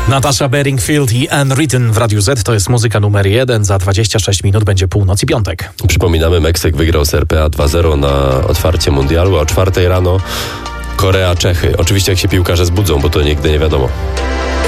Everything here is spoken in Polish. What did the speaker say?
Natasha Bedingfield i Anne Ritten w Radiu Z. To jest muzyka numer 1. Za 26 minut będzie północ i piątek. Przypominamy, Meksyk wygrał z RPA 2-0 na otwarcie mundialu, a o 4 rano Korea-Czechy. Oczywiście jak się piłkarze zbudzą, bo to nigdy nie wiadomo.